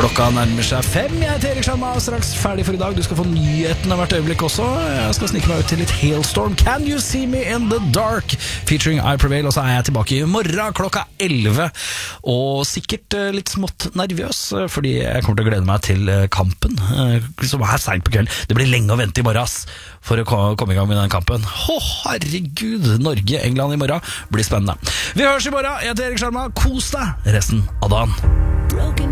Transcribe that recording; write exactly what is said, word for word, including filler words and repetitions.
Klokka nærmer seg fem. Jeg heter Erik Sjarma, straks ferdig for i dag. Du skal få nyhetene hvert øyeblikk også. Jeg skal snike meg ut til litt Hailstorm. Can You See Me In The Dark? Featuring I Prevail. Og så er jeg tilbake i morgen klokka elleve. Og sikkert litt smått nervøs, fordi jeg kommer til å glede meg til kampen, som er sent på kvelden. Det blir lenge å vente i morgen for å komme i gang med den kampen. Å, herregud! Norge, England i morgen blir spennende. Vi høres i morgen. Jeg heter Erik Sjarma. Kos deg resten av dagen.